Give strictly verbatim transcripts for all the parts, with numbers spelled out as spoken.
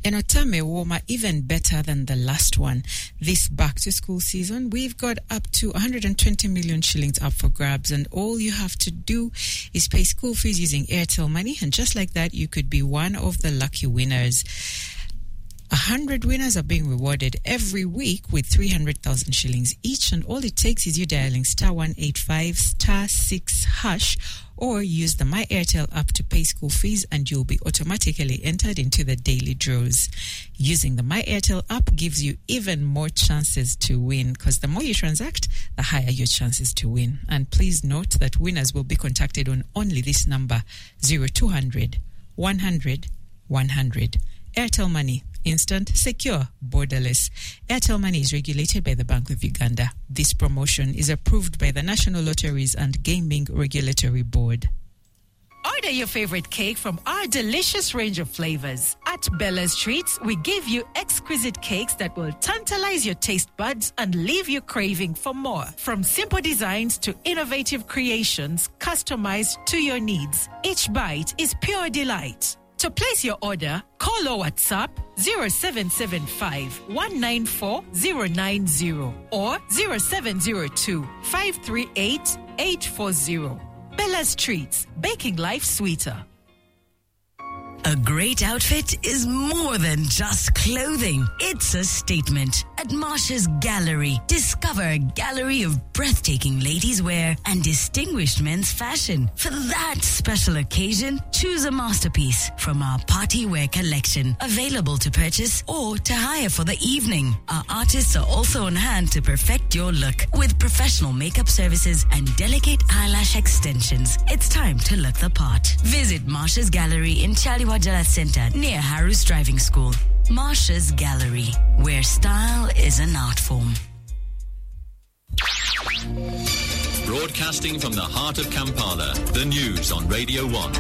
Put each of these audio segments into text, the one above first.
Enotame Woma even better than the last one. This back-to-school season, we've got up to one hundred twenty million shillings up for grabs, and all you have to do is pay school fees using Airtel Money, and just like that, you could be one of the lucky winners. A hundred winners are being rewarded every week with three hundred thousand shillings each, and all it takes is you dialing star one eight five star six hash or use the My Airtel app to pay school fees, and you'll be automatically entered into the daily draws. Using the My Airtel app gives you even more chances to win, because the more you transact, the higher your chances to win. And please note that winners will be contacted on only this number, zero two hundred, one hundred, one hundred. Airtel Money. Instant, secure, borderless. Airtel Money is regulated by the Bank of Uganda. This promotion is approved by the National Lotteries and Gaming Regulatory Board. Order your favorite cake from our delicious range of flavors. At Bella's Treats, we give you exquisite cakes that will tantalize your taste buds and leave you craving for more. From simple designs to innovative creations customized to your needs, each bite is pure delight. To place your order, call or WhatsApp zero seven seven five, one nine four, zero nine zero or zero seven zero two, five three eight, eight four zero. Bella's Treats, baking life sweeter. A great outfit is more than just clothing. It's a statement. At Marsha's Gallery, discover a gallery of breathtaking ladies' wear and distinguished men's fashion. For that special occasion, choose a masterpiece from our party wear collection, available to purchase or to hire for the evening. Our artists are also on hand to perfect your look with professional makeup services and delicate eyelash extensions. It's time to look the part. Visit Marsha's Gallery in Chaliwa Jala Center near Harus Driving School. Marsha's Gallery, where style is an art form. Broadcasting from the heart of Kampala, the news on Radio one.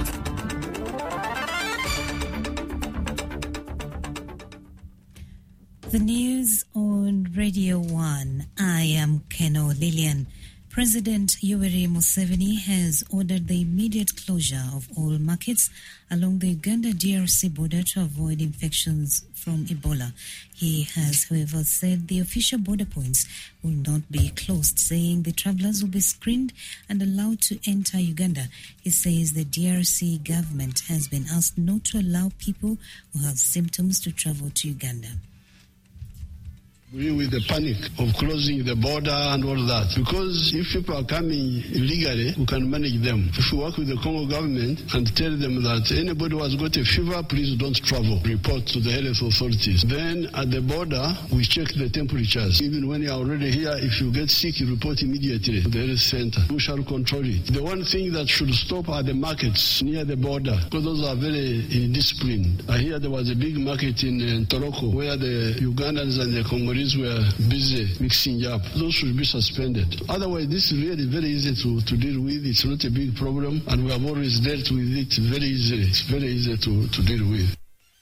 The news on Radio one. I am Keno Lillian. President Yoweri Museveni has ordered the immediate closure of all markets along the Uganda-D R C border to avoid infections from Ebola. He has, however, said the official border points will not be closed, saying the travelers will be screened and allowed to enter Uganda. He says the D R C government has been asked not to allow people who have symptoms to travel to Uganda. With the panic of closing the border and all that. Because if people are coming illegally, we can manage them. If we work with the Congo government and tell them that anybody who has got a fever, please don't travel. Report to the health authorities. Then at the border, we check the temperatures. Even when you are already here, if you get sick, you report immediately to the health center. We shall control it. The one thing that should stop are the markets near the border, because those are very indisciplined. I hear there was a big market in uh, Toroko where the Ugandans and the Congolese were busy mixing up. Those should be suspended. Otherwise, this is really very easy to, to deal with. It's not a big problem, and we have always dealt with it very easily. It's very easy to, to deal with.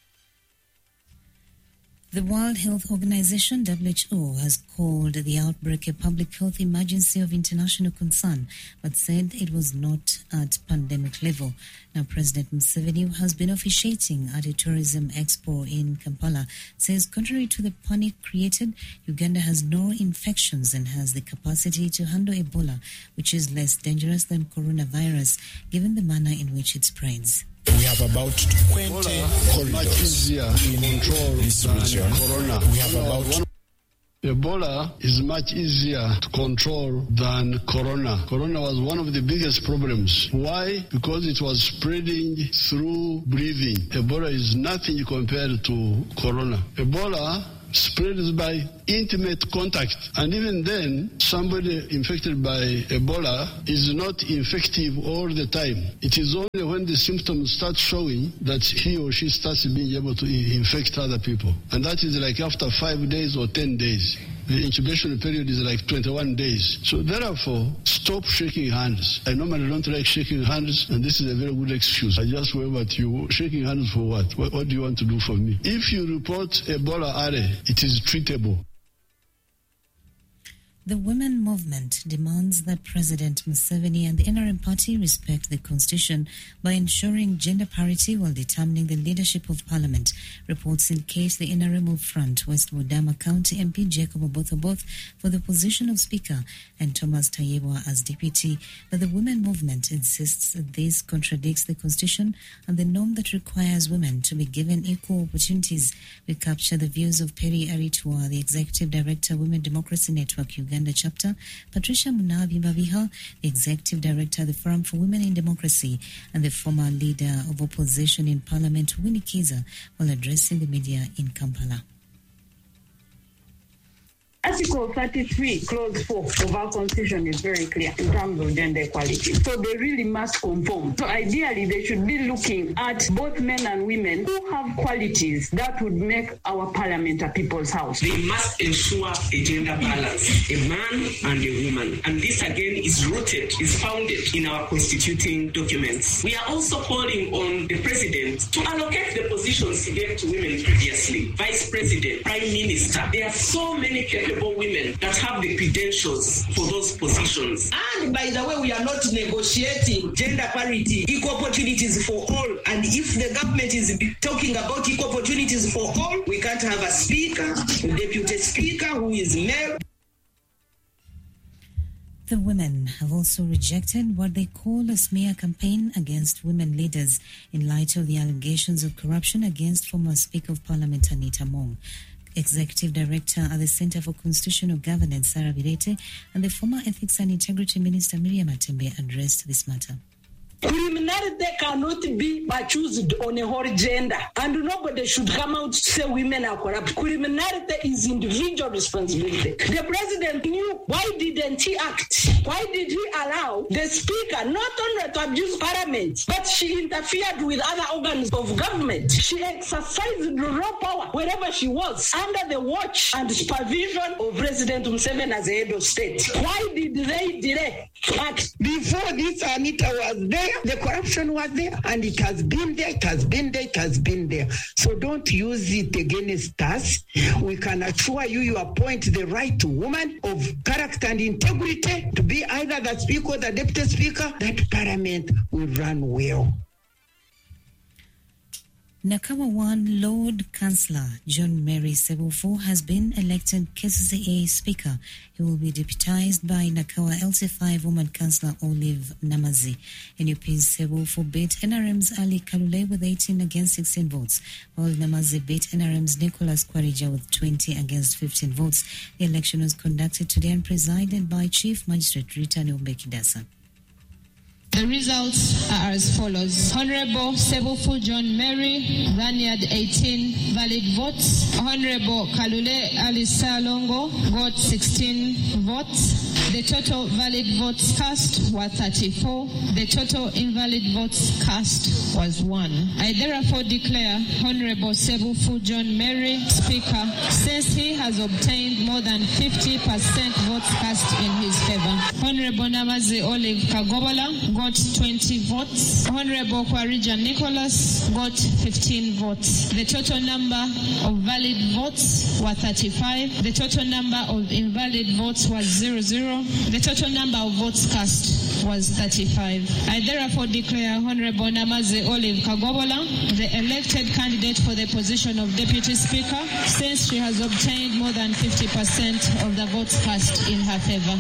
The World Health Organization, W H O, has called the outbreak a public health emergency of international concern, but said it was not at pandemic level. Now, President Museveni, who has been officiating at a tourism expo in Kampala, says contrary to the panic created, Uganda has no infections and has the capacity to handle Ebola, which is less dangerous than coronavirus, given the manner in which it spreads. We have about twenty corridors much easier to control this region. Corona. We have about Ebola is much easier to control than Corona. Corona was one of the biggest problems. Why? Because it was spreading through breathing. Ebola is nothing compared to Corona. Ebola spreads by intimate contact. And even then, somebody infected by Ebola is not infective all the time. It is only when the symptoms start showing that he or she starts being able to infect other people. And that is like after five days or ten days. The incubation period is like twenty-one days. So therefore, stop shaking hands. I normally don't like shaking hands, and this is a very good excuse. I just wave at you. Shaking hands for what? What, what do you want to do for me? If you report Ebola, it is treatable. The women movement demands that President Museveni and the N R M party respect the constitution by ensuring gender parity while determining the leadership of parliament. Reports indicate the N R M will front West Budama County M P Jacob Oboth-Oboth for the position of Speaker and Thomas Tayebwa as Deputy, but the women movement insists that this contradicts the constitution and the norm that requires women to be given equal opportunities. We capture the views of Peri Aritua, the Executive Director, Women Democracy Network Uganda chapter, Patricia Munabi Babiha, the Executive Director of the Forum for Women in Democracy, and the former Leader of Opposition in Parliament, Winnie Kiza, while addressing the media in Kampala. Article thirty-three, Clause four of our Constitution is very clear in terms of gender equality. So they really must conform. So ideally, they should be looking at both men and women who have qualities that would make our parliament a people's house. They must ensure a gender balance, a man and a woman. And this again is rooted, is founded in our constituting documents. We are also calling on the president to allocate the positions he gave to women previously. Vice President, Prime Minister. There are so many capable women that have the credentials for those positions. And by the way, we are not negotiating gender parity, equal opportunities for all. And if the government is talking about equal opportunities for all, we can't have a speaker, a deputy speaker who is male. The women have also rejected what they call a smear campaign against women leaders in light of the allegations of corruption against former Speaker of Parliament Anita Mong. Executive Director at the Center for Constitutional Governance, Sarah Birete, and the former Ethics and Integrity Minister, Miriam Atembe, addressed this matter. Criminality cannot be chosen on a whole gender, and nobody should come out to say women are corrupt. Criminality is individual responsibility. The president knew. Why didn't he act? Why did he allow the speaker not only to abuse parliament, but she interfered with other organs of government? She exercised raw power wherever she was, under the watch and supervision of President Museveni as a head of state. Why did they delay act? Before this Anita was there, the corruption was there, and it has been there, it has been there, it has been there. So don't use it against us. We can assure you, you appoint the right woman of character and integrity to be either the speaker or the deputy speaker, that parliament will run well. Nakawa one Lord Councillor John Mary Sebufo has been elected K C C A Speaker. He will be deputized by Nakawa L C five Woman Councillor Olive Namazi. N U P's Sebufo beat N R M's Ali Kalule with eighteen against sixteen votes, while Namazi beat N R M's Nicholas Kwarija with twenty against fifteen votes. The election was conducted today and presided by Chief Magistrate Rita Nyombekidasa. The results are as follows. Honorable Sebufo John Mary garnered eighteen valid votes. Honorable Kalule Ali Salongo got sixteen votes. The total valid votes cast were thirty-four. The total invalid votes cast was one. I therefore declare Honorable Sebufo John Mary Speaker, since he has obtained more than fifty percent votes cast in his favor. Honorable Namazi Olive Kagobola got twenty votes. Honorable Kwarija Nicholas got fifteen votes. The total number of valid votes were thirty-five. The total number of invalid votes was zero zero. The total number of votes cast was thirty-five. I therefore declare Honorable Namazi Olive Kagobola the elected candidate for the position of Deputy Speaker, since she has obtained more than fifty percent of the votes cast in her favor.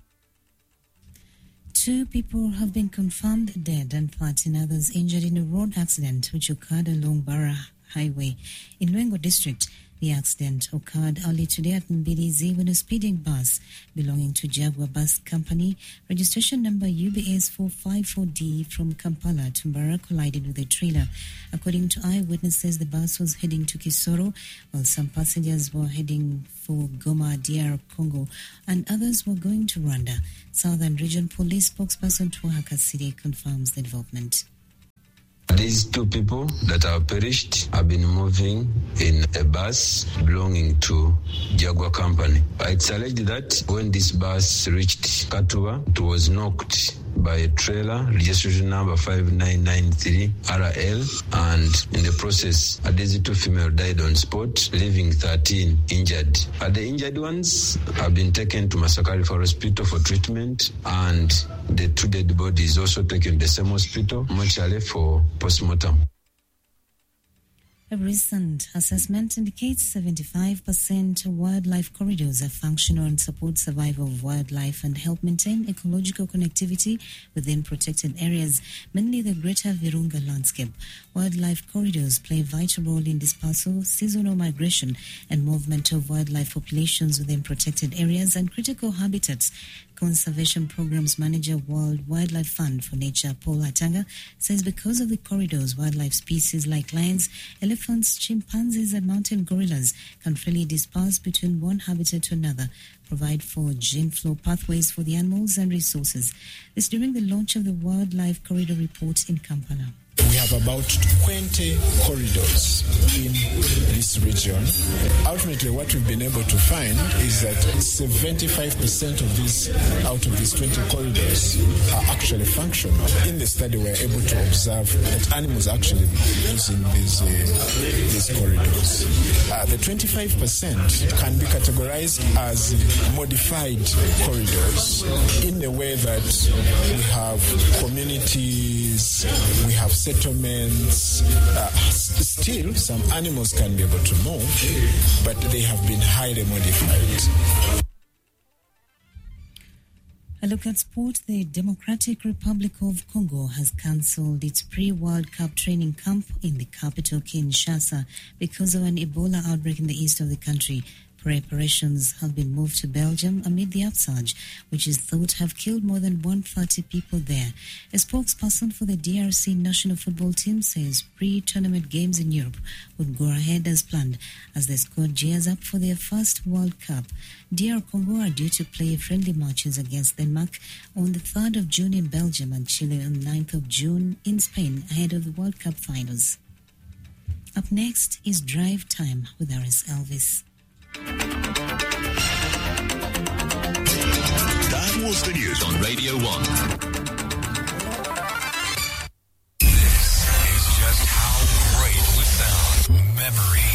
Two people have been confirmed dead and fourteen others injured in a road accident which occurred along Barra Highway in Lwengo District. The accident occurred early today at Mbirizi when a speeding bus belonging to Jaguar Bus Company, registration number U B S four five four D from Kampala to Mbara, collided with a trailer. According to eyewitnesses, the bus was heading to Kisoro, while some passengers were heading for Goma, D R Congo, and others were going to Rwanda. Southern Region Police spokesperson Tuahaka City confirms the development. These two people that have perished have been moving in a bus belonging to Jaguar Company. It's alleged that when this bus reached Katuba, it was knocked by a trailer, registration number five nine nine three R L, and in the process, at least two female died on spot, leaving thirteen injured. Uh, the injured ones have been taken to Masakari for hospital for treatment, and the two dead bodies also taken to the same hospital, mortuary, for postmortem. A recent assessment indicates seventy-five percent wildlife corridors are functional and support survival of wildlife and help maintain ecological connectivity within protected areas, mainly the greater Virunga landscape. Wildlife corridors play a vital role in dispersal, seasonal migration, and movement of wildlife populations within protected areas and critical habitats. Conservation Programs Manager, World Wildlife Fund for Nature, Paul Atanga, says because of the corridors, wildlife species like lions, elephants, chimpanzees, and mountain gorillas can freely disperse between one habitat to another, provide for gene flow pathways for the animals and resources. This during the launch of the Wildlife Corridor Report in Kampala. We have about twenty corridors in this region. Ultimately, what we've been able to find is that seventy-five percent of these, out of these twenty corridors, are actually functional. In the study, we were able to observe that animals are actually using these, uh, these corridors. Uh, the twenty-five percent can be categorized as modified corridors in the way that we have communities, we have settlements. Uh, still, some animals can be able to move, but they have been highly modified. A look at sport. The Democratic Republic of Congo has cancelled its pre-World Cup training camp in the capital, Kinshasa, because of an Ebola outbreak in the east of the country. Preparations have been moved to Belgium amid the upsurge, which is thought to have killed more than one hundred thirty people there. A spokesperson for the D R C national football team says pre-tournament games in Europe would go ahead as planned as the squad gears up for their first World Cup. D R Congo are due to play friendly matches against Denmark on the third of June in Belgium and Chile on the ninth of June in Spain ahead of the World Cup finals. Up next is Drive Time with R S Elvis. That was the news on Radio one.